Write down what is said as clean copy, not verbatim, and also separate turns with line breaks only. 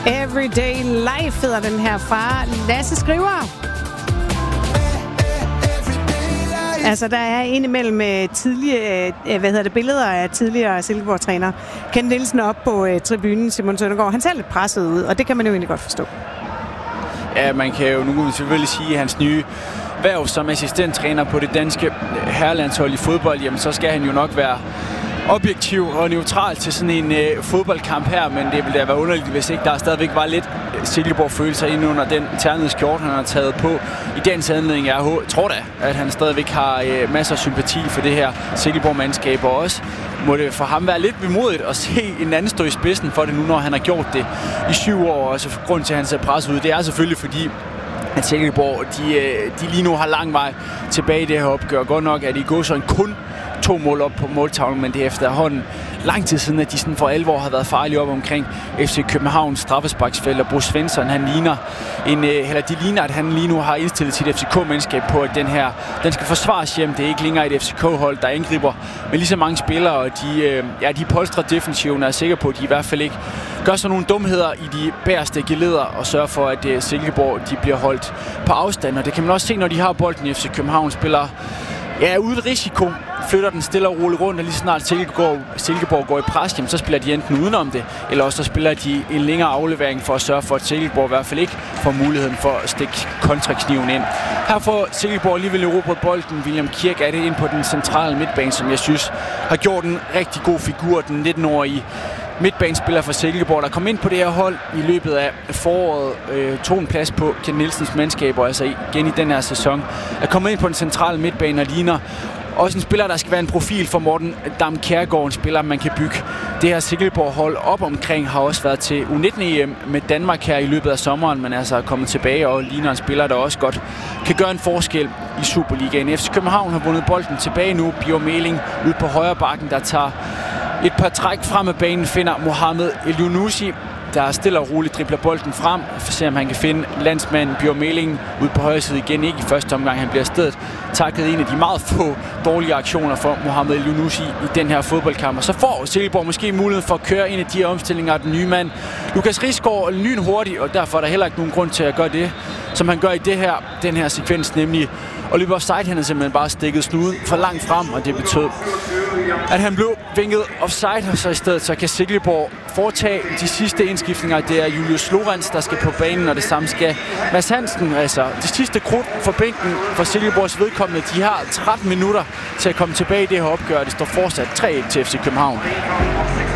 Everyday Life hedder den her fra Lasse Skriver. Altså, der er indimellem tidlige, billeder af tidligere Silkeborg-træner Kent Nielsen op på tribunen. Simon Søndergaard, han ser lidt presset ud, og det kan man jo egentlig godt forstå.
Ja, man kan jo nu selvfølgelig sige, at hans nye hverv som assistenttræner på det danske herrelandshold i fodbold, jamen så skal han jo nok være objektiv og neutral til sådan en fodboldkamp her, men det ville da være underligt, hvis ikke der stadigvæk var lidt Silkeborg-følelser inde under den ternede skjorte, han har taget på i dagens anledning. Jeg tror da, at han stadigvæk har masser af sympati for det her Silkeborg-mandskab, og også må det for ham være lidt vemodigt at se en anden stå i spidsen for det nu, når han har gjort det i 7 år, og så grund til, at han ser presset ud, det er selvfølgelig fordi, at Silkeborg, de lige nu har lang vej tilbage i det her opgør. Godt nok, at de går sådan kun 2 mål op på måltavlen, men det er efterhånden lang tid siden, at de sådan for alvor har været farlige op omkring FC Københavns straffesparksfelt, og Bo Svensson, de ligner, at han lige nu har indstillet sit FCK-mandskab på, at den skal forsvares hjem. Det er ikke længere et FCK-hold, der angriber med lige så mange spillere, og de polstrer defensiven, og er sikker på, at de i hvert fald ikke gør sådan nogle dumheder i de bagerste geleder, og sørger for, at Silkeborg de bliver holdt på afstand, og det kan man også se, når de har bolden i FC København spiller uden risiko, flytter den stille og roligt rundt, og lige snart Silkeborg går i pres, så spiller de enten udenom det, eller også så spiller de en længere aflevering for at sørge for, at Silkeborg i hvert fald ikke får muligheden for at stikke kontrakniven ind. Her får Silkeborg alligevel erobret bolden. William Kirk er det ind på den centrale midtbane, som jeg synes har gjort en rigtig god figur, den 19-årige midtbanespiller for Silkeborg, der kom ind på det her hold i løbet af foråret, tog en plads på Kent Nielsens mandskaber, altså igen i den her sæson, er kommet ind på den centrale midtbane og ligner også en spiller, der skal være en profil for Morten Dam Kjærgaard, en spiller, man kan bygge det her Silkeborg-hold op omkring, har også været til U19-EM med Danmark her i løbet af sommeren, men altså er kommet tilbage og ligner en spiller, der også godt kan gøre en forskel i Superligaen. FC København har vundet bolden tilbage nu. Bjørn Meling ude på højre bakken, der tager et par træk frem af banen, finder Mohamed Elyounoussi, der stille og roligt dribler bolden frem, for at se, om han kan finde landsmanden Bjørn Meling ude på højre side igen. Ikke i første omgang, han bliver stedet takket en af de meget få dårlige aktioner for Mohamed Elyounoussi i den her fodboldkamp. Og så får Silkeborg måske mulighed for at køre en af de her omstillinger af den nye mand. Lukas Risgaard lynhurtigt, og derfor er der heller ikke nogen grund til at gøre det, som han gør i den her sekvens, nemlig at løbe offside. Han har simpelthen bare stikket snuden for langt frem, og det betød, at han blev vinket offside, og så i stedet så kan Silkeborg foretage de sidste indskiftninger. Det er Julius Lorenz, der skal på banen, og det samme skal Mads Hansen. Altså, de sidste krudt for bænken for Silkeborgs vedkommende, de har 13 minutter til at komme tilbage i det her opgør. Det står fortsat 3-1 til FC København.